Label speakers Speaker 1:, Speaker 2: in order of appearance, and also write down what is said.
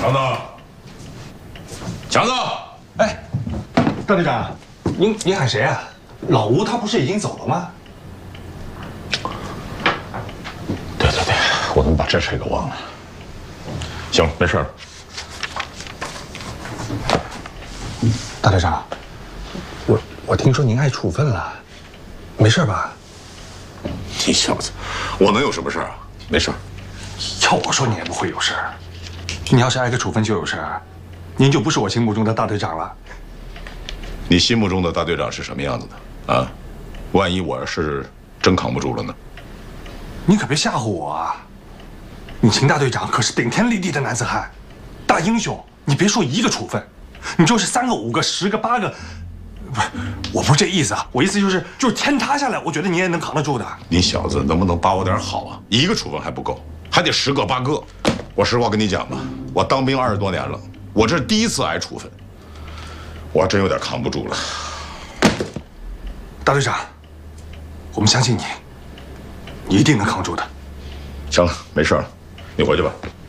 Speaker 1: 强子，强子，
Speaker 2: 哎，大队长，您喊谁啊？老吴他不是已经走了吗？
Speaker 1: 对，我怎么把这事给忘了？行了，没事了。
Speaker 2: 大队长，我听说您挨处分了，没事吧？
Speaker 1: 你小子，我能有什么事啊？没事。
Speaker 2: 要我说，你也不会有事儿。你要是挨个处分就有事儿，您就不是我心目中的大队长了。
Speaker 1: 你心目中的大队长是什么样子的啊？万一我是真扛不住了呢？
Speaker 2: 你可别吓唬我啊！你秦大队长可是顶天立地的男子汉，大英雄。你别说一个处分，你就是3个、5个、10个、8个，不是，我不是这意思啊。我意思就是天塌下来，我觉得你也能扛得住的。
Speaker 1: 你小子能不能把我点好啊？一个处分还不够，还得10个8个。我实话跟你讲吧，我当兵20多年了，我这是第一次挨处分，我还真有点扛不住了。
Speaker 2: 大队长，我们相信你，你一定能扛住的。
Speaker 1: 行了，没事了，你回去吧。